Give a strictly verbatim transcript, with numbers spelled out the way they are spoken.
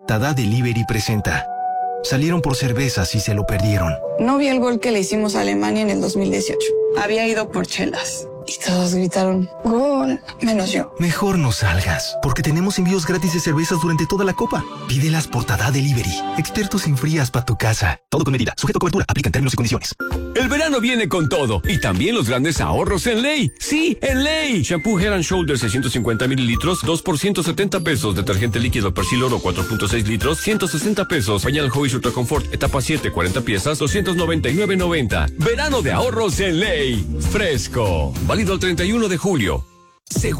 Tada Delivery presenta. Salieron por cervezas y se lo perdieron. No vi el gol que le hicimos a Alemania en el dos mil dieciocho. Había ido por chelas. Y todos gritaron, ¡gol! Menos yo. Mejor no salgas, porque tenemos envíos gratis de cervezas durante toda la Copa. Pídelas por Tada Delivery. Expertos en frías para tu casa. Todo con medida. Sujeto a cobertura. Aplican términos y condiciones. El verano viene con todo. Y también los grandes ahorros en Ley. ¡Sí, en Ley! Shampoo Head and Shoulders seiscientos cincuenta mililitros, dos por ciento setenta pesos. Detergente líquido Persil Oro cuatro punto seis litros, ciento sesenta pesos. Pañal Hobbies Ultra Confort, etapa siete, cuarenta piezas, doscientos noventa y nueve noventa. Verano de ahorros en Ley. Fresco. Válido el treinta y uno de julio.